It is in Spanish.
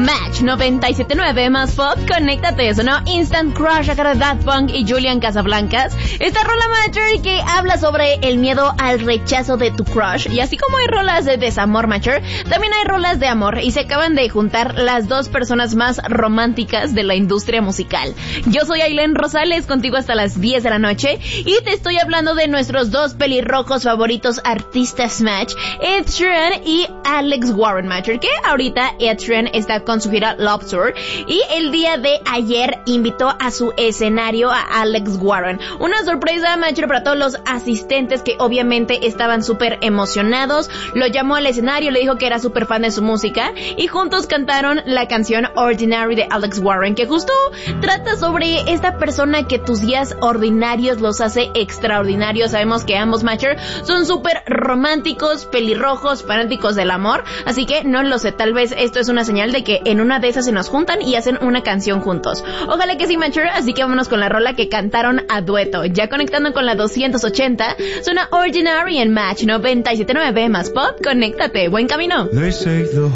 Match 97.9 más pop, conéctate, sonó Instant Crush acá de Daft Punk y Julian Casablancas. Esta rola Matcher que habla sobre el miedo al rechazo de tu crush, y así como hay rolas de desamor Matcher, también hay rolas de amor, y se acaban de juntar las dos personas más románticas de la industria musical. Yo soy Ailén Rosales, contigo hasta las 10 de la noche, y te estoy hablando de nuestros dos pelirrojos favoritos artistas Match, Ed Sheeran y Alex Warren Matcher, que ahorita Ed Sheeran está con su gira Love Tour, y el día de ayer invitó a su escenario a Alex Warren. Una sorpresa Matcher para todos los asistentes que obviamente estaban súper emocionados. Lo llamó al escenario, le dijo que era súper fan de su música, y juntos cantaron la canción Ordinary de Alex Warren, que justo trata sobre esta persona que tus días ordinarios los hace extraordinarios. Sabemos que ambos Matcher son súper románticos, pelirrojos, fanáticos del amor, así que no lo sé, tal vez esto es una señal de que en una de esas se nos juntan y hacen una canción juntos. Ojalá que sí Matcher, así que vámonos con la rola que cantaron a dueto. Ya conectando con la 280, suena Ordinary en Match 97.9 más pop, conéctate, buen camino. They say the